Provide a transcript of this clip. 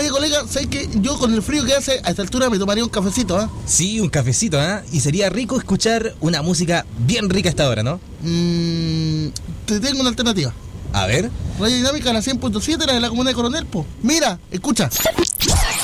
Oye, colega, ¿sabes qué? Yo con el frío que hace a esta altura me tomaría un cafecito, ¿ah? Sí, un cafecito, ¿ah? Y sería rico escuchar una música bien rica a esta hora, ¿no? Te tengo una alternativa. A ver. Radio Dinámica, la 100.7, la de la comuna de Coronel, po. Mira, escucha.